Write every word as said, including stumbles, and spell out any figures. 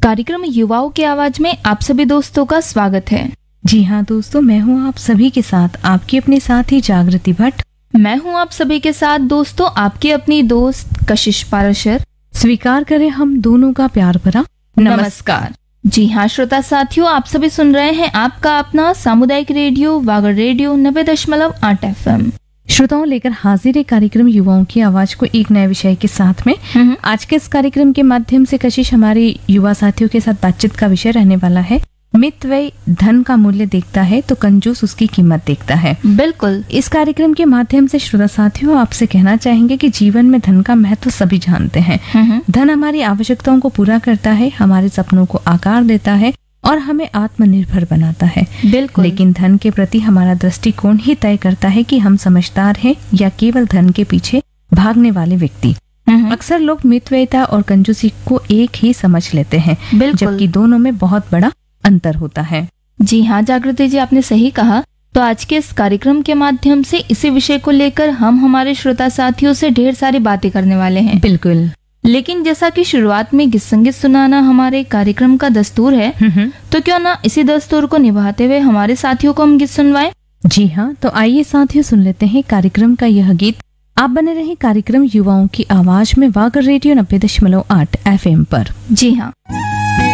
कार्यक्रम युवाओं की आवाज में आप सभी दोस्तों का स्वागत है। जी हाँ दोस्तों, मैं हूँ आप सभी के साथ आपकी अपने साथी जागृति भट्ट। मैं हूँ आप सभी के साथ दोस्तों आपकी अपनी दोस्त कशिश पाराशर। स्वीकार करें हम दोनों का प्यार भरा नमस्कार। जी हाँ श्रोता साथियों, आप सभी सुन रहे हैं आपका अपना सामुदायिक रेडियो वागड़ रेडियो नब्बे दशमलव आठ एफ एम। श्रोताओं, लेकर हाजिर है कार्यक्रम युवाओं की आवाज को एक नए विषय के साथ में। आज के इस कार्यक्रम के माध्यम से कशिश हमारे युवा साथियों के साथ बातचीत का विषय रहने वाला है, मितव्ययी धन का मूल्य देखता है तो कंजूस उसकी कीमत देखता है। बिल्कुल। इस कार्यक्रम के माध्यम से श्रोता साथियों आपसे कहना चाहेंगे कि जीवन में धन का महत्व सभी जानते हैं। धन हमारी आवश्यकताओं को पूरा करता है, हमारे सपनों को आकार देता है और हमें आत्मनिर्भर बनाता है। बिल्कुल। लेकिन धन के प्रति हमारा दृष्टिकोण ही तय करता है कि हम समझदार हैं या केवल धन के पीछे भागने वाले व्यक्ति। अक्सर लोग मितव्ययिता और कंजूसी को एक ही समझ लेते हैं, जबकि दोनों में बहुत बड़ा अंतर होता है। जी हाँ जागृति जी, आपने सही कहा। तो आज के इस कार्यक्रम के माध्यम से इसी विषय को लेकर हम हमारे श्रोता साथियों से ढेर सारी बातें करने वाले हैं। बिल्कुल। लेकिन जैसा कि शुरुआत में गीत संगीत सुनाना हमारे कार्यक्रम का दस्तूर है, तो क्यों ना इसी दस्तूर को निभाते हुए हमारे साथियों को हम गीत सुनवाएं। जी हाँ, तो आइए साथियों सुन लेते हैं कार्यक्रम का यह गीत। आप बने रहे कार्यक्रम युवाओं की आवाज में वागड़ रेडियो नब्बे दशमलव आठ एफ एम पर। जी हाँ।